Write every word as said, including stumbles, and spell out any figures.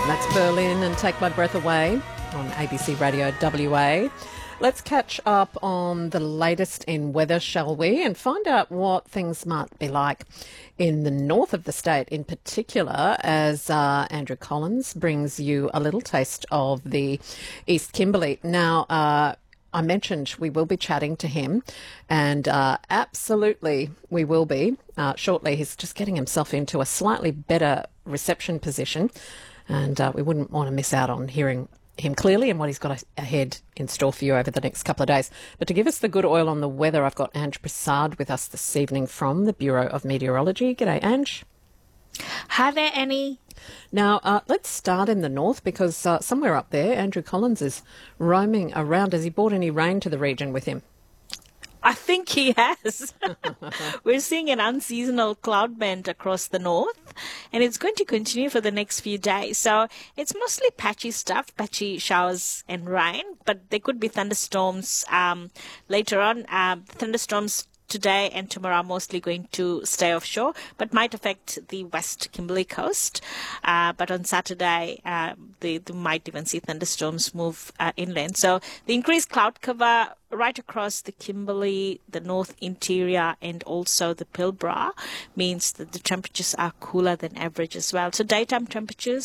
That's Berlin and Take My Breath Away on A B C Radio W A. Let's catch up on the latest in weather, shall we, and find out what things might be like in the north of the state in particular, as uh, Andrew Collins brings you a little taste of the East Kimberley. Now, uh, I mentioned we will be chatting to him, and uh, absolutely we will be uh, shortly. He's just getting himself into a slightly better reception position, and uh, we wouldn't want to miss out on hearing him clearly and what he's got ahead in store for you over the next couple of days. But to give us the good oil on the weather, I've got Ange Prasad with us this evening from the Bureau of Meteorology. G'day, Ange. Hi there, Annie. Now, uh, let's start in the north because uh, somewhere up there, Andrew Collins is roaming around. Has he brought any rain to the region with him? I think he has. We're seeing an unseasonal cloud band across the north, and it's going to continue for the next few days. So it's mostly patchy stuff, patchy showers and rain, but there could be thunderstorms um, later on. Um, thunderstorms today and tomorrow are mostly going to stay offshore, but might affect the West Kimberley coast. Uh, but on Saturday, uh, they, they might even see thunderstorms move uh, inland. So the increased cloud cover right across the Kimberley, the North Interior, and also the Pilbara means that the temperatures are cooler than average as well. So daytime temperatures